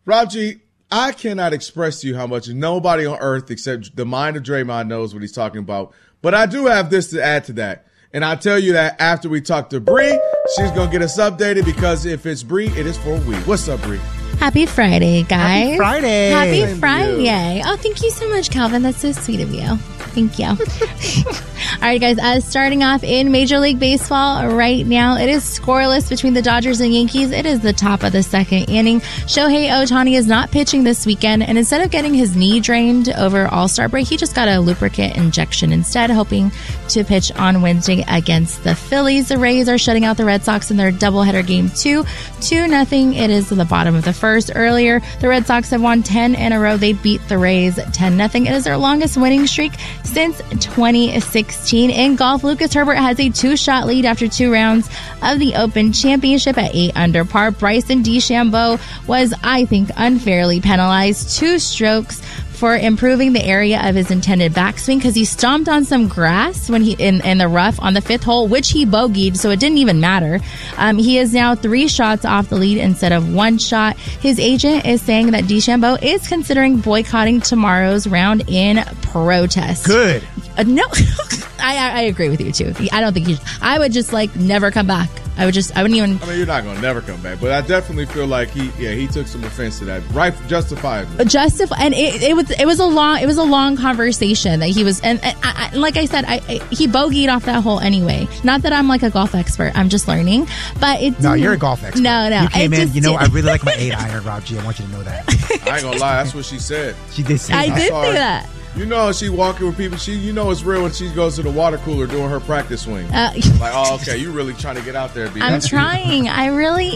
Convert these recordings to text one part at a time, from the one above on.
Rob G, I cannot express to you how much nobody on earth except the mind of Draymond knows what he's talking about. But I do have this to add to that. And I'll tell you that after we talk to Bree, she's going to get us updated because if it's Bree, it is for we. What's up, Bree? Happy Friday, guys. Happy Friday. Happy Friday. Oh, thank you so much, Calvin. That's so sweet of you. Thank you. All right, guys, starting off in Major League Baseball right now, it is scoreless between the Dodgers and Yankees. It is the top of the second inning. Shohei Ohtani is not pitching this weekend, and instead of getting his knee drained over All-Star break, he just got a lubricant injection instead, hoping to pitch on Wednesday against the Phillies. The Rays are shutting out the Red Sox in their doubleheader game 2-0. It is the bottom of the first. Earlier, the Red Sox have won 10 in a row. They beat the Rays 10-0. It is their longest winning streak since 2016. In golf, Lucas Herbert has a 2-shot lead after 2 rounds of the Open Championship at 8 under par. Bryson DeChambeau was, I think, unfairly penalized 2 strokes for improving the area of his intended backswing because he stomped on some grass when he in the rough on the 5th hole, which he bogeyed, so it didn't even matter. He is now 3 shots off the lead instead of 1 shot. His agent is saying that DeChambeau is considering boycotting tomorrow's round in protest. Good. No, I agree with you too. I don't think I would just never come back. I wouldn't even. I mean, you're not going to never come back, but I definitely feel like he took some offense to that, right? Justifiably. And it was a long conversation that he was, and like I said, he bogeyed off that hole anyway. Not that I'm like a golf expert, I'm just learning. But you're a golf expert. No, you came in. I really like my 8-iron, Rob G. I want you to know that. I ain't gonna lie, that's what she said. She did say I that. did say that. You know, she walking with people. It's real when she goes to the water cooler doing her practice swing. Okay, you really trying to get out there, B. I'm trying. I really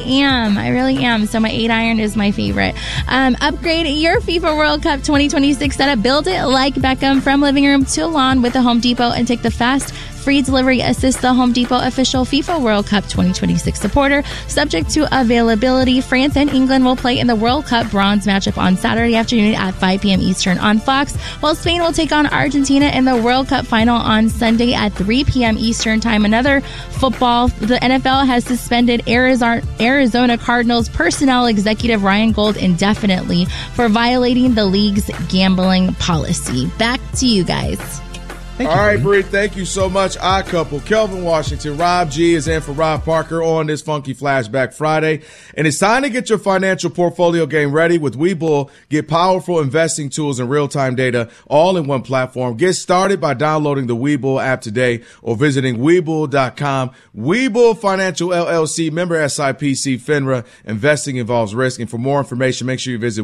am. So my 8-iron is my favorite. Upgrade your FIFA World Cup 2026 setup. Build it like Beckham from living room to lawn with the Home Depot and take the fast free delivery assist. The Home Depot official FIFA World Cup 2026 supporter. Subject to availability, France and England will play in the World Cup bronze matchup on Saturday afternoon at 5 p.m. Eastern on Fox, while Spain will take on Argentina in the World Cup final on Sunday at 3 p.m. Eastern time. Another football, the NFL has suspended Arizona Cardinals personnel executive Ryan Gold indefinitely for violating the league's gambling policy. Back to you guys. All right, Bree, thank you so much. Odd couple, Kelvin Washington. Rob G is in for Rob Parker on this Funky Flashback Friday. And it's time to get your financial portfolio game ready with Webull. Get powerful investing tools and real-time data all in one platform. Get started by downloading the Webull app today or visiting Webull.com. Webull Financial LLC, member SIPC, FINRA. Investing involves risk. And for more information, make sure you visit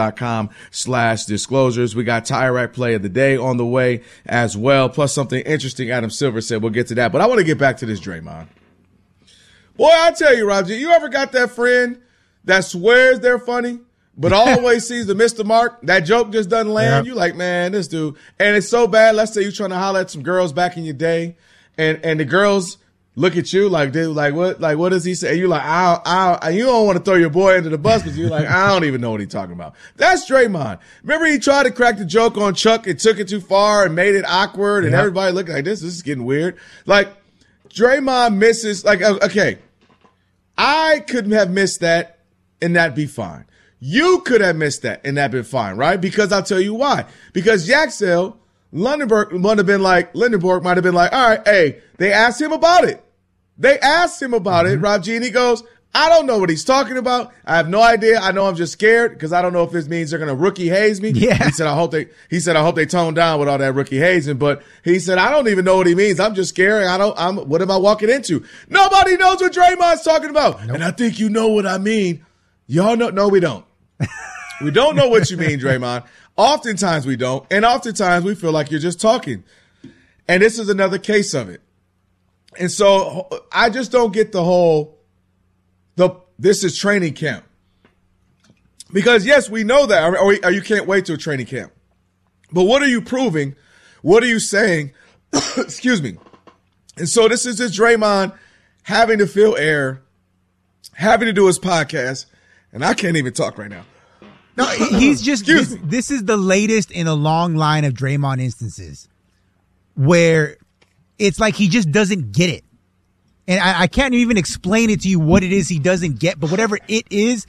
Webull.com/disclosures. We got Tire Rack Play of the Day on the way as well. Plus something interesting Adam Silver said. We'll get to that. But I want to get back to this Draymond. Boy, I tell you, Rob G, you ever got that friend that swears they're funny, but always sees to miss the mark? That joke just doesn't land. Yeah. You like, man, this dude. And it's so bad. Let's say you're trying to holler at some girls back in your day, and the girls look at you like, dude, what does he say? And you're like, you don't want to throw your boy under the bus because you're like, I don't even know what he's talking about. That's Draymond. Remember he tried to crack the joke on Chuck and took it too far and made it awkward and everybody looked like this is getting weird. Like, Draymond misses, okay, I couldn't have missed that and that'd be fine. You could have missed that and that'd been fine, right? Because I'll tell you why. Because Yaxel, Lindenberg might have been like, all right, hey, they asked him about it. Rob G, and he goes, I don't know what he's talking about. I have no idea. I know I'm just scared because I don't know if this means they're going to rookie haze me. Yeah. He said, I hope they tone down with all that rookie hazing. But he said, I don't even know what he means. I'm just scared. What am I walking into? Nobody knows what Draymond's talking about. Nope. And I think you know what I mean. Y'all know. No, we don't. We don't know what you mean, Draymond. Oftentimes we don't. And oftentimes we feel like you're just talking. And this is another case of it. And so I just don't get this is training camp. Because yes, we know that, or you can't wait till training camp. But what are you proving? What are you saying? Excuse me. And so this is just Draymond having to fill air, having to do his podcast, and I can't even talk right now. No, he's just, this is the latest in a long line of Draymond instances where it's like he just doesn't get it. And I can't even explain it to you what it is he doesn't get, but whatever it is,